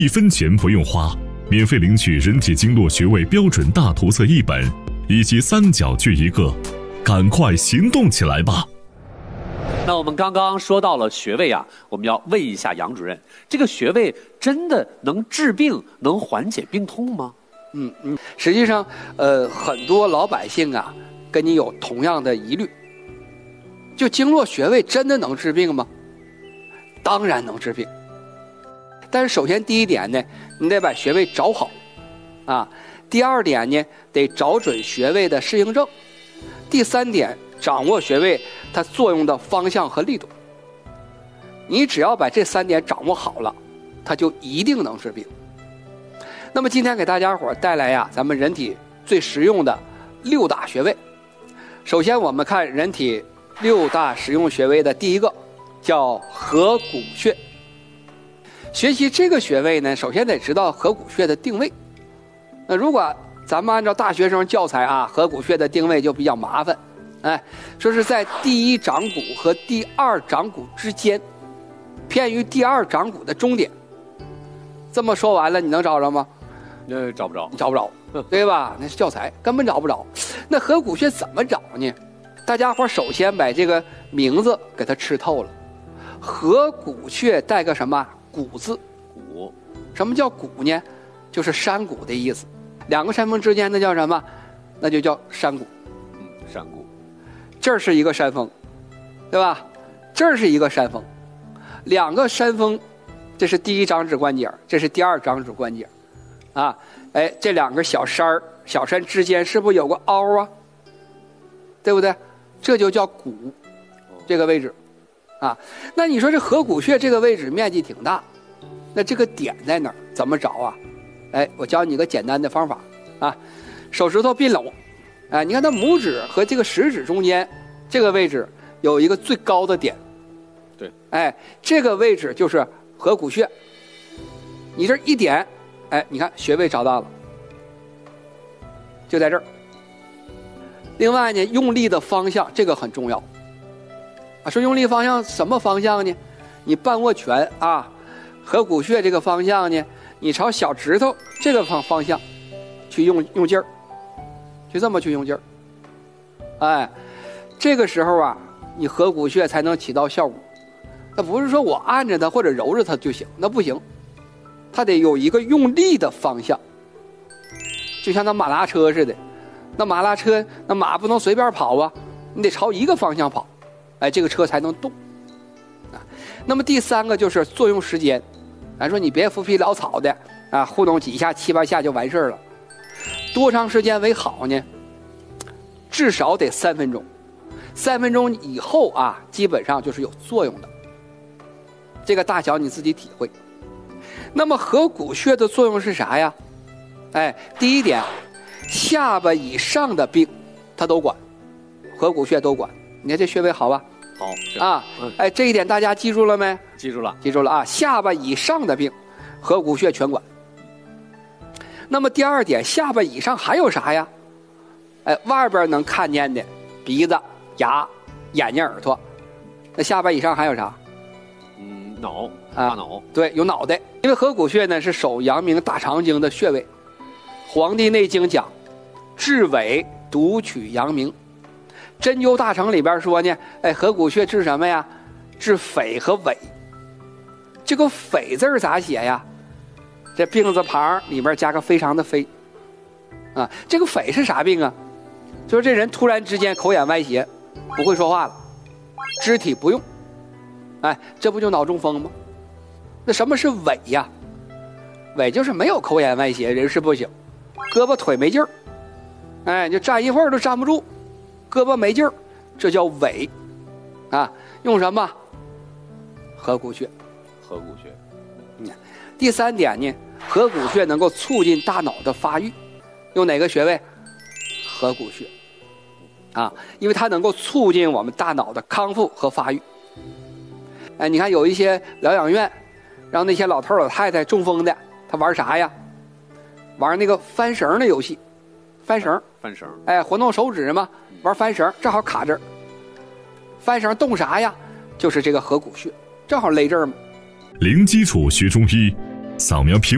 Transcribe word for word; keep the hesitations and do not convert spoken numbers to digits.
一分钱不用花，免费领取人体经络穴位标准大图册一本，以及三角锯一个，赶快行动起来吧！ 那我们刚刚说到了穴位啊，我们要问一下杨主任，这个穴位真的能治病、能缓解病痛吗？ 嗯嗯，实际上，呃，很多老百姓啊，跟你有同样的疑虑，就经络穴位真的能治病吗？当然能治病。但是首先第一点呢，你得把穴位找好，啊，第二点呢，得找准穴位的适应症，第三点，掌握穴位它作用的方向和力度。你只要把这三点掌握好了，它就一定能治病。那么今天给大家伙带来呀，咱们人体最实用的六大穴位。首先我们看人体六大实用穴位的第一个，叫合谷穴。学习这个穴位呢，首先得知道合谷穴的定位。那如果咱们按照大学生教材啊，合谷穴的定位就比较麻烦，哎，说是在第一掌骨和第二掌骨之间，偏于第二掌骨的中点。这么说完了，你能找着吗？ 呃，找不着， 你找不着，对吧？那是教材，根本找不着。那合谷穴怎么找呢？大家伙首先把这个名字给它吃透了。合谷穴带个什么？谷字。 谷。 什么叫谷呢？就是山谷的意思。两个山峰之间那叫什么？那就叫山谷。 嗯，山谷。 这儿是一个山峰，对吧？这儿是一个山峰，两个山峰，这是第一掌指关节，这是第二掌指关节，啊，哎，这两个小山儿，小山之间是不是有个凹啊？对不对？这就叫谷，这个位置，啊，那你说这合谷穴这个位置面积挺大，那这个点在哪儿？怎么找啊？哎，我教你个简单的方法啊，手指头并拢，哎，你看它拇指和这个食指中间这个位置有一个最高的点， 对， 哎，这个位置就是合谷穴。你这一点，哎，你看穴位找到了，就在这儿。另外呢，用力的方向这个很重要啊。说用力方向什么方向呢？你半握拳啊，合谷穴这个方向呢，你朝小指头这个方方向去用用劲儿，就这么去用劲儿。哎，这个时候啊，你合谷穴才能起到效果。那不是说我按着它或者揉着它就行，那不行，它得有一个用力的方向，就像那马拉车似的。那马拉车，那马不能随便跑啊，你得朝一个方向跑，哎，这个车才能动啊。那么第三个就是作用时间，咱说你别浮皮潦草的啊，糊弄几下七八下就完事儿了，多长时间为好呢？至少得三分钟，三分钟以后啊，基本上就是有作用的。这个大小你自己体会。那么合谷穴的作用是啥呀？哎，第一点，下巴以上的病它都管，合谷穴都管。你看这穴位好吧？ 好啊， 嗯， 哎，这一点大家记住了没？ 记住了， 记住了啊！下巴以上的病，合谷穴全管。那么第二点，下巴以上还有啥呀？哎，外边能看见的鼻子、牙、眼睛、耳朵，那下巴以上还有啥？ 嗯，脑，大脑， 对，有脑袋。因为合谷穴呢是手阳明大肠经的穴位，《黄帝内经》讲，治伪独取阳明。针灸大成里边说呢，哎，合谷穴治什么呀？治匪和伪。这个匪字咋写呀？这病字旁里边加个非常的非啊。这个匪是啥病啊？就是这人突然之间口眼歪斜，不会说话了，肢体不用，哎，这不就脑中风吗？那什么是伪呀？伪就是没有口眼歪斜，人事不省，胳膊腿没劲儿，哎，就站一会儿都站不住，胳膊没劲儿，这叫伪啊。用什么？合谷穴。 合谷穴。 嗯，第三点呢，合谷穴能够促进大脑的发育，用哪个穴位？合谷穴啊，因为它能够促进我们大脑的康复和发育。哎，你看有一些疗养院让那些老头老太太中风的，他玩啥呀？玩那个翻绳的游戏，翻绳， 翻绳， 哎，活动手指嘛，玩翻绳，正好卡这儿。翻绳动啥呀？就是这个合谷穴，正好勒这儿嘛。 零基础学中医，扫描屏